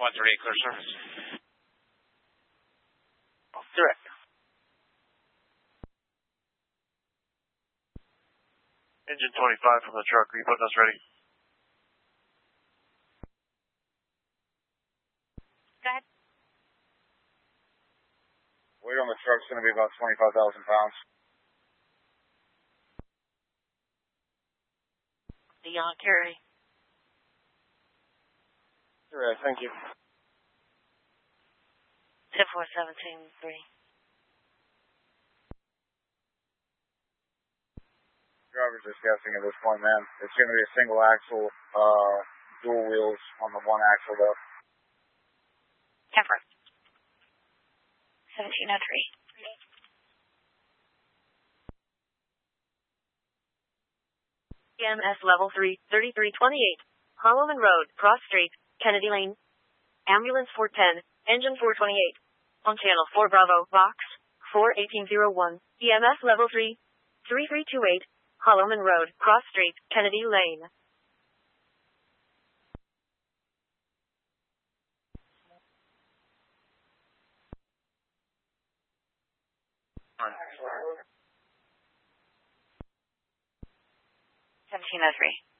138, clear service. Direct. Engine 25 from the truck, are you putting us ready? Go ahead. Weight on the truck's going to be about 25,000 pounds. Beyond carry. Alright, thank you. 10-4-17-3. Driver's just guessing at this point, man. It's going to be a single axle, dual wheels on the one axle though. 10-4. 1703. EMS level 3, 3328. Holloman Road, Cross Street, Kennedy Lane. Ambulance 410, engine 428. On channel 4 Bravo, box 41801. EMS level 3, 3328. Holloman Road, Cross Street, Kennedy Lane. On. 1703.